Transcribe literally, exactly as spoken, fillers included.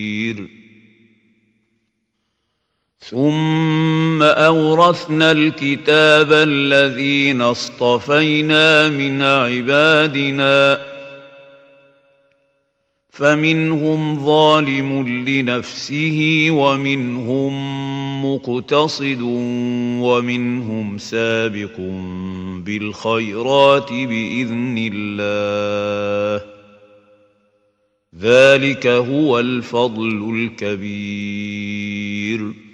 ثم أورثنا الكتاب الذين اصطفينا من عبادنا فمنهم ظالم لنفسه ومنهم مقتصد ومنهم سابق بالخيرات بإذن الله ذلك هو الفضل الكبير.